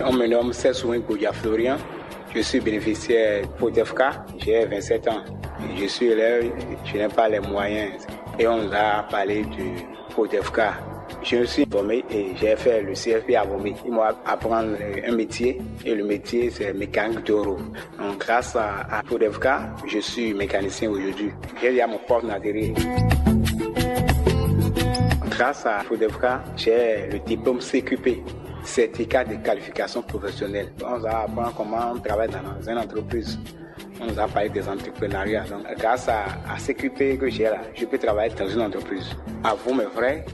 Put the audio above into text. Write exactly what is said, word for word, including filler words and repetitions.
On me nomme Sessouin Goudia Florian. Je suis bénéficiaire Fotefka, j'ai vingt-sept ans. Je suis élève, je n'ai pas les moyens. Et on a parlé du Fotefka. Je me suis formé et j'ai fait le C F P à Bomé. Ils m'ont appris un métier et le métier c'est mécanique de roues. Donc grâce à, à Fotefka, je suis mécanicien aujourd'hui. J'ai déjà mon porte d'atterrir. Grâce à Fotefka, j'ai le diplôme C Q P. Certificat de qualification professionnelle. On nous a appris comment on travaille dans une entreprise. On nous a parlé des entrepreneuriats. Donc, grâce à, à C Q P que j'ai là, je peux travailler dans une entreprise. À vous, mes frères,